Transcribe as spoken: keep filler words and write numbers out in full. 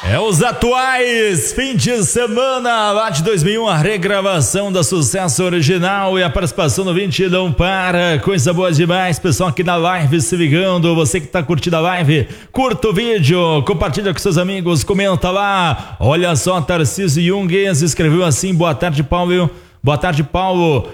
É os atuais fim de semana lá de dois mil e um, a regravação da Sucesso Original e a participação do vinte não para, coisa boa demais, pessoal aqui na live se ligando, você que tá curtindo a live, curta o vídeo, compartilha com seus amigos, comenta lá. Olha só, Tarcísio Jungues escreveu assim: boa tarde, Paulo. Boa tarde, Paulo.